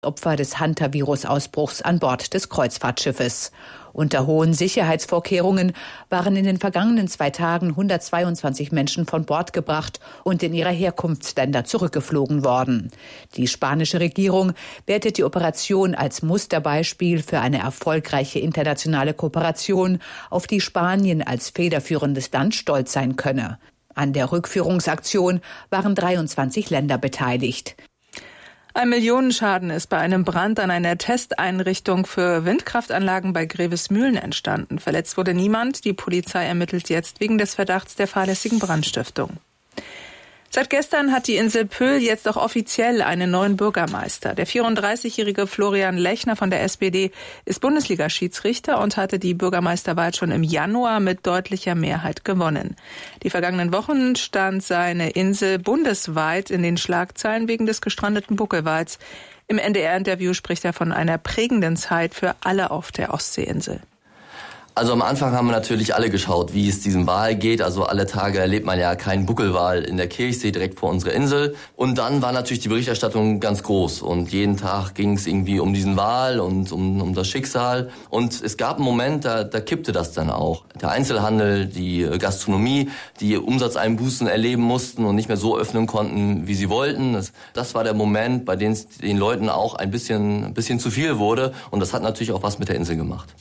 Opfer des Hantavirus-Ausbruchs an Bord des Kreuzfahrtschiffes. Unter hohen Sicherheitsvorkehrungen waren in den vergangenen 2 Tagen 122 Menschen von Bord gebracht und in ihre Herkunftsländer zurückgeflogen worden. Die spanische Regierung wertet die Operation als Musterbeispiel für eine erfolgreiche internationale Kooperation, auf die Spanien als federführendes Land stolz sein könne. An der Rückführungsaktion waren 23 Länder beteiligt. Ein Millionenschaden ist bei einem Brand an einer Testeinrichtung für Windkraftanlagen bei Grevesmühlen entstanden. Verletzt wurde niemand. Die Polizei ermittelt jetzt wegen des Verdachts der fahrlässigen Brandstiftung. Seit gestern hat die Insel Pöhl jetzt auch offiziell einen neuen Bürgermeister. Der 34-jährige Florian Lechner von der SPD ist Bundesliga-Schiedsrichter und hatte die Bürgermeisterwahl schon im Januar mit deutlicher Mehrheit gewonnen. Die vergangenen Wochen stand seine Insel bundesweit in den Schlagzeilen wegen des gestrandeten Buckelwals. Im NDR-Interview spricht er von einer prägenden Zeit für alle auf der Ostseeinsel. Also am Anfang haben wir natürlich alle geschaut, wie es diesem Wal geht. Also alle Tage erlebt man ja keinen Buckelwal in der Kirchsee direkt vor unserer Insel. Und dann war natürlich die Berichterstattung ganz groß. Und jeden Tag ging es irgendwie um diesen Wal und um das Schicksal. Und es gab einen Moment, da kippte das dann auch. Der Einzelhandel, die Gastronomie, die Umsatzeinbußen erleben mussten und nicht mehr so öffnen konnten, wie sie wollten. Das war der Moment, bei dem es den Leuten auch ein bisschen zu viel wurde. Und das hat natürlich auch was mit der Insel gemacht.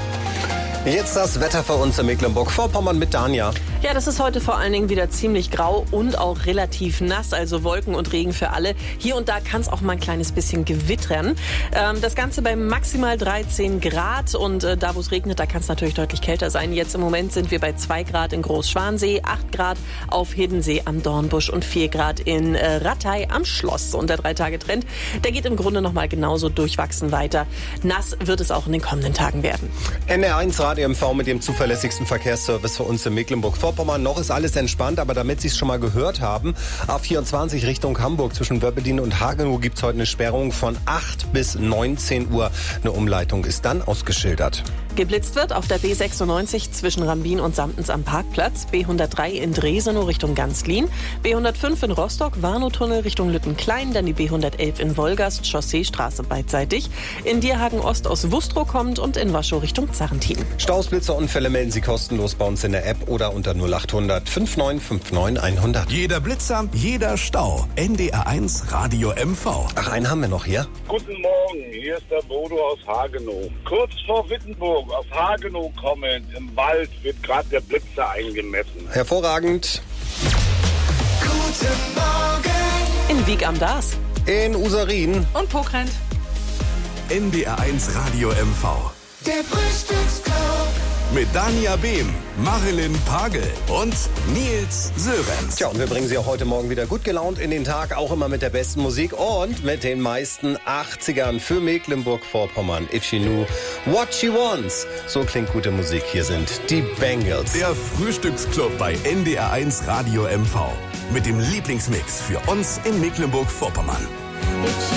Jetzt das Wetter für uns in Mecklenburg-Vorpommern mit Dania. Ja, das ist heute vor allen Dingen wieder ziemlich grau und auch relativ nass, also Wolken und Regen für alle. Hier und da kann es auch mal ein kleines bisschen gewittern. Das Ganze bei maximal 13 Grad und da, wo es regnet, da kann es natürlich deutlich kälter sein. Jetzt im Moment sind wir bei 2 Grad in Großschwansee, 8 Grad auf Hiddensee am Dornbusch und 4 Grad in Rattay am Schloss. Und der 3-Tage-Trend, der geht im Grunde nochmal genauso durchwachsen weiter. Nass wird es auch in den kommenden Tagen werden. NR1 Radio MV mit dem zuverlässigsten Verkehrsservice für uns in Mecklenburg-Vorpommern. Noch ist alles entspannt, aber damit Sie es schon mal gehört haben, A24 Richtung Hamburg zwischen Wöppedin und Hagenow gibt es heute eine Sperrung von 8 bis 19 Uhr. Eine Umleitung ist dann ausgeschildert. Geblitzt wird auf der B96 zwischen Rambin und Samtens am Parkplatz, B103 in Dresenow Richtung Ganzlin, B105 in Rostock, Warnow-Tunnel Richtung Lüttenklein, dann die B111 in Wolgast, Chausseestraße beidseitig, in Dierhagen Ost aus Wustrow kommt und in Waschow Richtung Zarrentin. Staus, Blitzer, Unfälle melden Sie kostenlos bei uns in der App oder unter 0800 5959 100. Jeder Blitzer, jeder Stau. NDR1 Radio MV. Ach, einen haben wir noch hier. Guten Morgen, hier ist der Bodo aus Hagenow. Kurz vor Wittenburg, auf Hagenow kommend, im Wald wird gerade der Blitzer eingemessen. Hervorragend. Guten Morgen. In Wieg am Dars. In Userin. Und Pokrant. NDR1 Radio MV. Der Frühstücksclub. Mit Dania Behm, Marilyn Pagel und Nils Sörenz. Tja, und wir bringen Sie auch heute Morgen wieder gut gelaunt in den Tag, auch immer mit der besten Musik und mit den meisten 80ern für Mecklenburg-Vorpommern. If she knew what she wants. So klingt gute Musik. Hier sind die Bengals. Der Frühstücksclub bei NDR1 Radio MV. Mit dem Lieblingsmix für uns in Mecklenburg-Vorpommern.